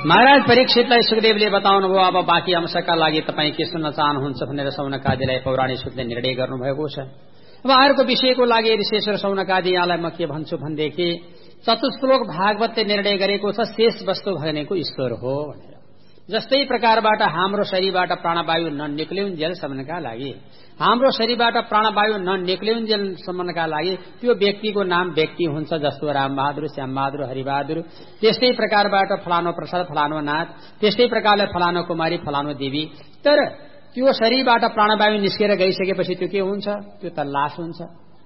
महाराज परीक्षितलाई सुखदेवले बताउनुभयो अब बाँकी अंशका लागि तपाईँ के सुन्न चाहनुहुन्छ भनेर सौनकादिलाई पौराणिक सूत्रले निर्णय गर्नुभएको छ। अब अर्को विषयको लागि ऋषेश्वर सौनकादि यहाँलाई म के भन्छु भनेदेखि चतुश्लोक भागवतले निर्णय गरेको छ शेष वस्तु भनेको ईश्वर हो भनेर। जस्तै प्रकारबाट हाम्रो शरीरबाट प्राणवायु ननिक्लिउन्जेलसम्मका लागि हाम्रो शरीरबाट प्राणवायु ननिक्लिउन्जेलसम्मका लागि त्यो व्यक्तिको नाम व्यक्ति हुन्छ, जस्तो रामबहादुर, श्यामबहादुर, हरिबहादुर। त्यस्तै प्रकारबाट फलानो प्रसाद, फलानो नाथ, त्यस्तै प्रकारले फलानो कुमारी, फलानो देवी। तर त्यो शरीरबाट प्राणवायु निस्केर गइसकेपछि त्यो के हुन्छ? त्यो त लास हुन्छ।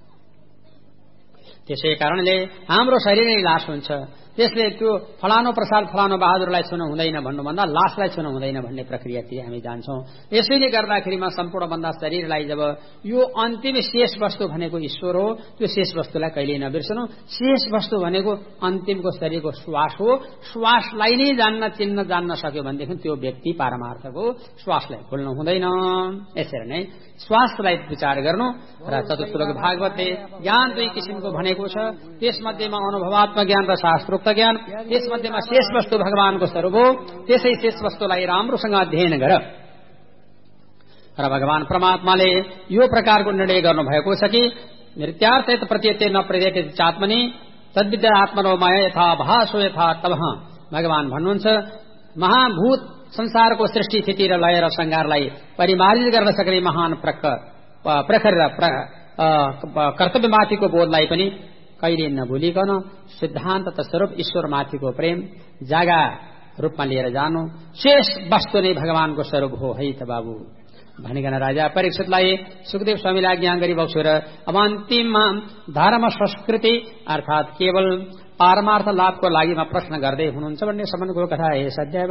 त्यसै कारणले हाम्रो शरीर नै लास हुन्छ। त्यसले त्यो फलानो प्रसाद, फलानो बहादुरलाई छुन हुँदैन भन्नुभन्दा लासलाई छुन हुँदैन भन्ने प्रक्रियातिर हामी जान्छौं। यसैले गर्दाखेरिमा सम्पूर्ण भन्दा शरीरलाई जब यो अन्तिम शेष वस्तु भनेको ईश्वर हो, त्यो शेष वस्तुलाई कहिल्यै नबिर्सनु। शेष वस्तु भनेको अन्तिमको शरीरको श्वास हो। श्वासलाई नै चिन्न जान्न सक्यो भनेदेखि त्यो व्यक्ति पारमार्थको श्वासलाई भुल्नु हुँदैन। यसरी नै श्वासलाई विचार गर्नु। र चतुश्लोक भागवतले ज्ञान दुई किसिमको भनेको छ। त्यसमध्येमा अनुभवात्मक ज्ञान र शास्त्रोक्त ज्ञान, त्यसमध्येमा शेष वस्तु भगवानको स्वरूप हो। त्यसै शेष वस्तुलाई राम्रोसँग अध्ययन गर। र भगवान परमात्माले यो प्रकारको निर्णय गर्नुभएको छ कि नृत्यार्थ प्रत्येते न प्रत्येते चात्मनि तद्विद्या आत्मनो माया यथा भासो यथा तबह। भगवान भन्नुहुन्छ महाभूत संसारको सृष्टि स्थिति र लय र संहारलाई परिमार्जित गर्न सक्ने महान प्रखर र कर्तव्यमाथिको बोधलाई पनि कहिले नभुलिकन सिद्धान्त तथा स्वरूप ईश्वरमाथिको प्रेम जागा रूपमा लिएर जानु। शेष वस्तु नै भगवानको स्वरूप हो है त बाबु भनिकन राजा परीक्षितलाई सुखदेव स्वामीले आज्ञा गरिबक्स्यो। र अब अन्तिममा धर्म संस्कृति अर्थात केवल पारमार्थ लाभको लागि प्रश्न गर्दै हुनुहुन्छ भन्ने सम्बन्धको कथा यस अध्याय